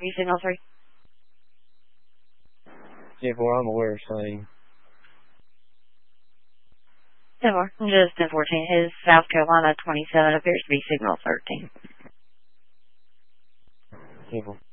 be signal 3. 10-4, I'm aware of same. 10-4, just 10-14 is South Carolina 27, appears to be signal 13. 10-4.